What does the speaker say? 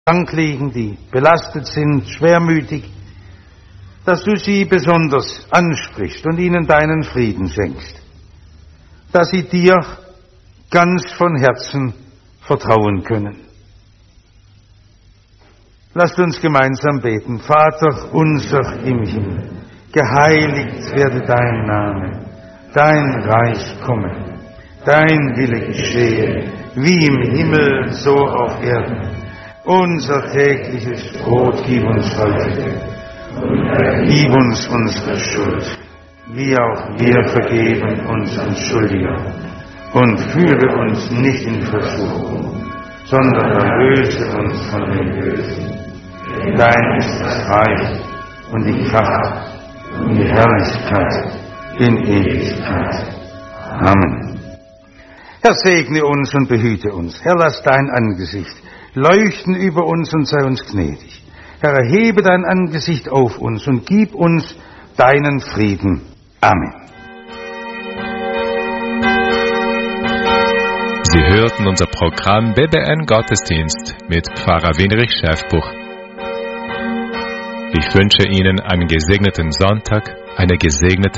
krank liegen, die belastet sind, schwermütig, dass du sie besonders ansprichst und ihnen deinen Frieden schenkst, dass sie dir ganz von Herzen vertrauen können. Lasst uns gemeinsam beten. Vater unser im Himmel, geheiligt werde dein Name, dein Reich komme, dein Wille geschehe, wie im Himmel, so auf Erden. Unser tägliches Brot gib uns heute, und vergib uns unsere Schuld, wie auch wir vergeben unseren Schuldigern. Und führe uns nicht in Versuchung, sondern erlöse uns von dem Bösen. Dein ist das Reich und die Kraft und die Herrlichkeit in Ewigkeit. Amen. Herr, segne uns und behüte uns. Herr, lass dein Angesicht leuchten über uns und sei uns gnädig. Herr, erhebe dein Angesicht auf uns und gib uns deinen Frieden. Amen. Sie hörten unser Programm BBN Gottesdienst mit Pfarrer Winrich Schäfbuch. Ich wünsche Ihnen einen gesegneten Sonntag, eine gesegnete